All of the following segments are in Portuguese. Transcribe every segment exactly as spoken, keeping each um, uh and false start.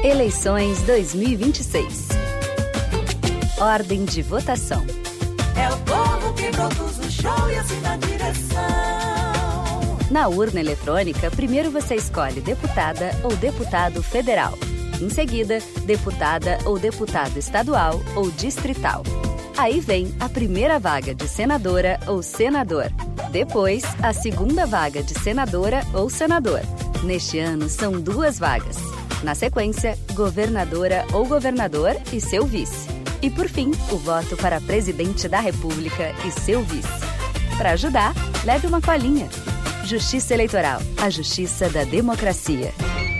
Eleições dois mil e vinte e seis. Ordem de votação. É o povo que produz o show e assina a direção. Na urna eletrônica, primeiro você escolhe deputada ou deputado federal. Em seguida, deputada ou deputado estadual ou distrital. Aí vem a primeira vaga de senadora ou senador. Depois, a segunda vaga de senadora ou senador. Neste ano, são duas vagas. Na sequência, governadora ou governador e seu vice. E, por fim, o voto para presidente da República e seu vice. Para ajudar, leve uma colinha. Justiça Eleitoral, a justiça da democracia.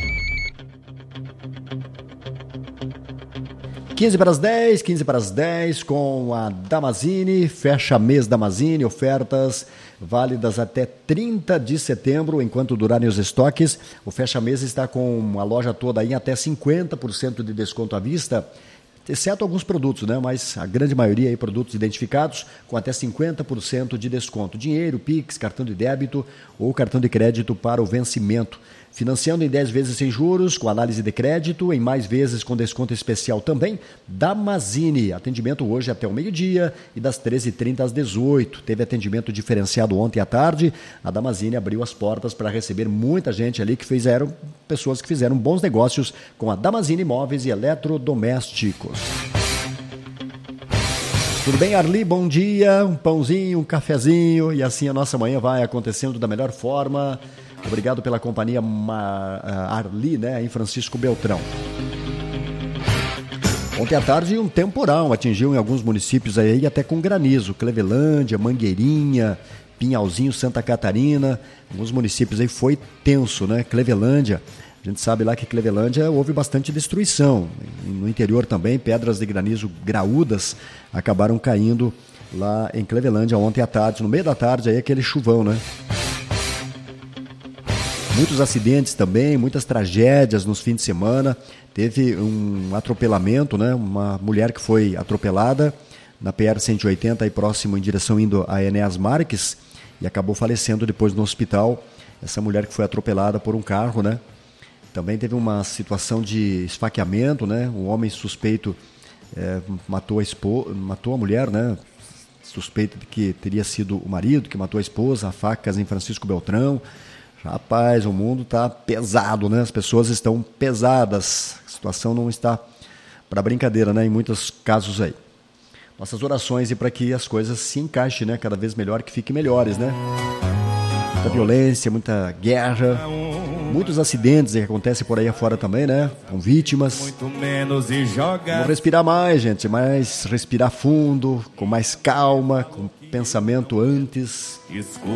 quinze para as dez, quinze para as dez, com a Damazini, fecha mês Damazini, ofertas válidas até trinta de setembro, enquanto durarem os estoques. O fecha mês está com a loja toda aí até cinquenta por cento de desconto à vista, exceto alguns produtos, né? Mas a grande maioria aí produtos identificados com até cinquenta por cento de desconto. Dinheiro, Pix, cartão de débito ou cartão de crédito para o vencimento. Financiando em dez vezes sem juros, com análise de crédito, em mais vezes com desconto especial também. Damazini, atendimento hoje até o meio-dia e das treze e trinta às dezoito. Teve atendimento diferenciado ontem à tarde. A Damazini abriu as portas para receber muita gente ali que fizeram, pessoas que fizeram bons negócios com a Damazini Móveis e Eletrodomésticos. Tudo bem, Arli? Bom dia. Um pãozinho, um cafezinho e assim a nossa manhã vai acontecendo da melhor forma. Obrigado pela companhia, Arli, né, em Francisco Beltrão. Ontem à tarde um temporal atingiu em alguns municípios aí até com granizo. Clevelândia, Mangueirinha, Pinhalzinho, Santa Catarina. Alguns municípios aí foi tenso, né? Clevelândia, a gente sabe lá que Clevelândia houve bastante destruição. No interior também, pedras de granizo graúdas acabaram caindo lá em Clevelândia ontem à tarde. No meio da tarde aí aquele chuvão, né? Muitos acidentes também, muitas tragédias nos fins de semana. Teve um atropelamento, né? Uma mulher que foi atropelada na P R cento e oitenta, aí próximo em direção indo a Enéas Marques, e acabou falecendo depois no hospital. Essa mulher que foi atropelada por um carro, né? Também teve uma situação de esfaqueamento, né? Um homem suspeito é, matou, a espo... matou a mulher, né? Suspeito de que teria sido o marido que matou a esposa, a facas em Francisco Beltrão. Rapaz, o mundo está pesado, né? As pessoas estão pesadas. A situação não está para brincadeira, né? Em muitos casos aí. Nossas orações e para que as coisas se encaixem, né? Cada vez melhor, que fiquem melhores, né? Muita violência, muita guerra, muitos acidentes que acontecem por aí afora também, né? Com vítimas. Muito menos e joga. Vamos respirar mais, gente. Mais respirar fundo, com mais calma, com pensamento antes. Escuta.